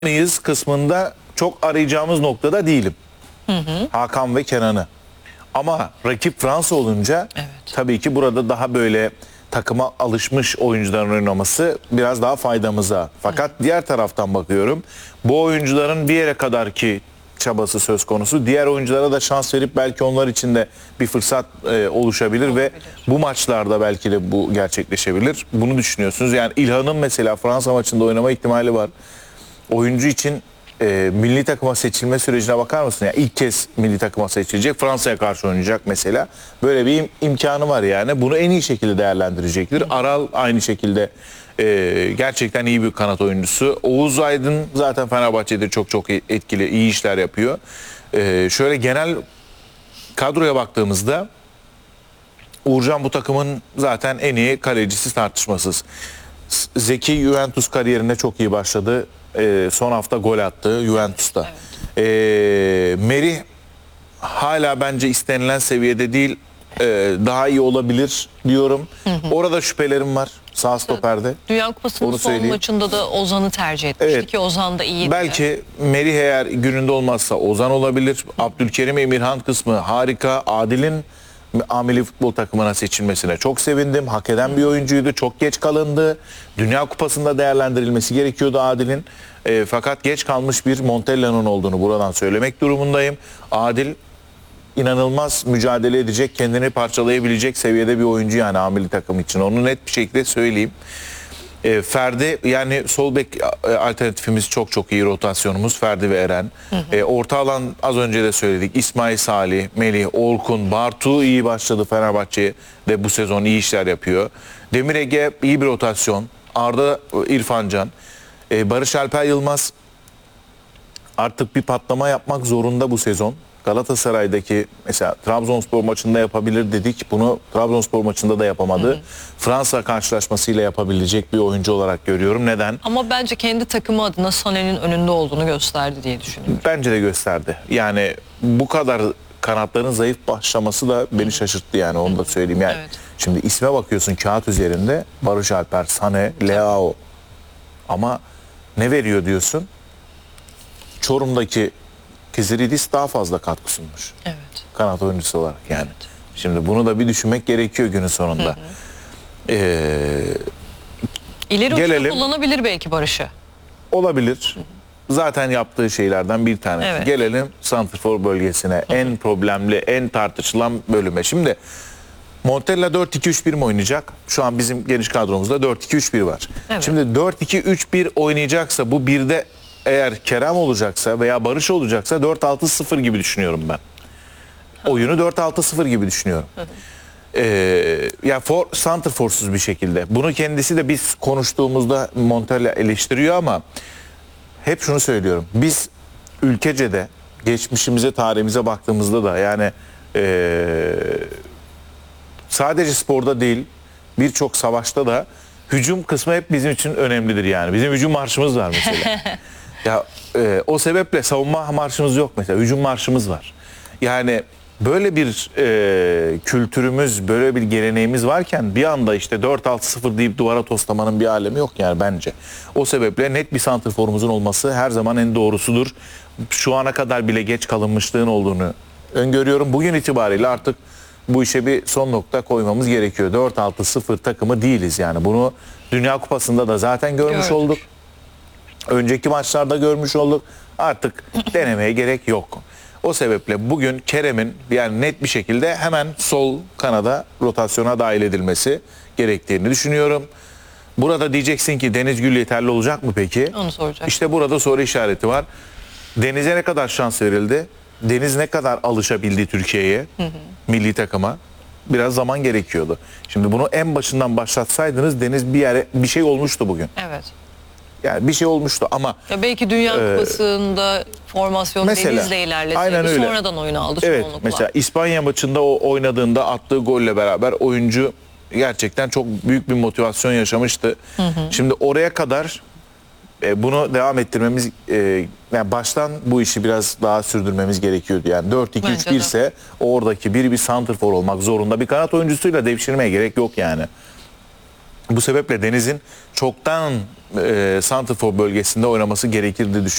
mıyız kısmında çok arayacağımız noktada değilim. Hakan ve Kenan'ı. Ama rakip Fransa olunca tabii ki burada daha böyle takıma alışmış oyuncuların oynaması biraz daha faydamıza. Fakat diğer taraftan bakıyorum. Bu oyuncuların bir yere kadar ki çabası söz konusu. Diğer oyunculara da şans verip belki onlar için de bir fırsat oluşabilir ve bu maçlarda belki de bu gerçekleşebilir. Bunu düşünüyorsunuz. Yani İlhan'ın mesela Fransa maçında oynama ihtimali var. Oyuncu için milli takıma seçilme sürecine bakar mısın? Yani ilk kez milli takıma seçilecek. Fransa'ya karşı oynayacak mesela. Böyle bir imkanı var yani. Bunu en iyi şekilde değerlendirecektir. Aral aynı şekilde gerçekten iyi bir kanat oyuncusu. Oğuz Aydın zaten Fenerbahçe'de çok etkili, iyi işler yapıyor. Şöyle genel kadroya baktığımızda Uğurcan bu takımın zaten en iyi kalecisi tartışmasız. Zeki Juventus kariyerine çok iyi başladı. Son hafta gol attı Juventus'ta. Merih hala bence istenilen seviyede değil. Daha iyi olabilir diyorum. Orada şüphelerim var sağ stoperde. Dünya Kupası'nın son maçında da Ozan'ı tercih etmişti ki Ozan da iyiydi. Belki Merih eğer gününde olmazsa Ozan olabilir. Abdülkerim Emirhan kısmı harika. Adil'in Ameli futbol takımına seçilmesine çok sevindim. Hak eden bir oyuncuydu. Çok geç kalındı. Dünya Kupası'nda değerlendirilmesi gerekiyordu Adil'in. Fakat geç kalmış bir Montella'nın olduğunu buradan söylemek durumundayım. Adil inanılmaz mücadele edecek, kendini parçalayabilecek seviyede bir oyuncu yani Ameli takım için. Onu net bir şekilde söyleyeyim. Ferdi yani sol bek alternatifimiz çok iyi rotasyonumuz Ferdi ve Eren. Orta alan az önce de söyledik. İsmail Salih, Melih, Orkun, Bartu iyi başladı Fenerbahçe de bu sezon iyi işler yapıyor. Demir Ege iyi bir rotasyon. Arda İrfan Can. Barış Alper Yılmaz artık bir patlama yapmak zorunda bu sezon. Galatasaray'daki mesela Trabzonspor maçında yapabilir dedik. Bunu Trabzonspor maçında da yapamadı. Fransa karşılaşmasıyla yapabilecek bir oyuncu olarak görüyorum. Neden? Ama bence kendi takımı adına Sané'nin önünde olduğunu gösterdi diye düşünüyorum. Bence de gösterdi. Yani bu kadar kanatların zayıf başlaması da beni şaşırttı yani onu da söyleyeyim. Yani şimdi isme bakıyorsun kağıt üzerinde Barış Alper, Sané, Leao. Ama ne veriyor diyorsun? Çorum'daki Kiziridis daha fazla katkı sunmuş. Kanat oyuncusu olarak yani. Şimdi bunu da bir düşünmek gerekiyor günün sonunda. İleri uçta kullanabilir belki Barış'ı. Olabilir. Zaten yaptığı şeylerden bir tanesi. Gelelim santrfor bölgesine. En problemli, en tartışılan bölüme. Şimdi Montella 4-2-3-1 mi oynayacak? Şu an bizim geniş kadromuzda 4-2-3-1 var. Şimdi 4-2-3-1 oynayacaksa bu birde eğer Kerem olacaksa veya Barış olacaksa 4-6-0 gibi düşünüyorum ben. Oyunu 4-6-0 gibi düşünüyorum. Yani santrforsuz bir şekilde. Bunu kendisi de biz konuştuğumuzda Montella eleştiriyor ama hep şunu söylüyorum. Biz ülkece de geçmişimize, tarihimize baktığımızda da yani sadece sporda değil birçok savaşta da hücum kısmı hep bizim için önemlidir yani. Bizim hücum marşımız var mesela. Ya o sebeple savunma marşımız yok mesela. Hücum marşımız var. Yani böyle bir kültürümüz, böyle bir geleneğimiz varken bir anda işte 4-6-0 deyip duvara toslamanın bir alemi yok yani bence. O sebeple net bir santrforumuzun olması her zaman en doğrusudur. Şu ana kadar bile geç kalınmışlığın olduğunu öngörüyorum. Bugün itibariyle artık bu işe bir son nokta koymamız gerekiyor. 4-6-0 takımı değiliz yani. Bunu Dünya Kupası'nda da zaten görmüş olduk. Önceki maçlarda görmüş olduk. Artık denemeye gerek yok. O sebeple bugün Kerem'in yani net bir şekilde hemen sol kanada rotasyona dahil edilmesi gerektiğini düşünüyorum. Burada diyeceksin ki Deniz Gül yeterli olacak mı peki? Onu soracak. İşte burada soru işareti var. Deniz'e ne kadar şans verildi? Deniz ne kadar alışabildi Türkiye'ye, milli takıma? Biraz zaman gerekiyordu. Şimdi bunu en başından başlatsaydınız Deniz bir şey olmuştu bugün. Yani bir şey olmuştu ama ya belki Dünya Kupası'nda formasyon Deniz'le ilerleseydi sonradan oyunu aldı çoğunlukla. Mesela İspanya maçında o oynadığında attığı golle beraber oyuncu gerçekten çok büyük bir motivasyon yaşamıştı. Şimdi oraya kadar bunu devam ettirmemiz yani baştan bu işi biraz daha sürdürmemiz gerekiyordu. Yani 4-2-3-1 ise oradaki bir santrfor olmak zorunda. Bir kanat oyuncusuyla devşirmeye gerek yok yani. Bu sebeple Deniz'in çoktan santrfor bölgesinde oynaması gerekirdi